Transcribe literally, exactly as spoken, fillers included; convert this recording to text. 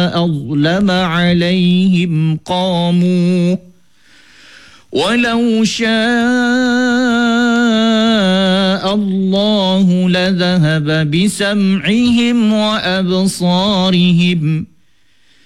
أظلم عليهم قاموا ولو شاء الله لذهب بسمعهم وأبصارهم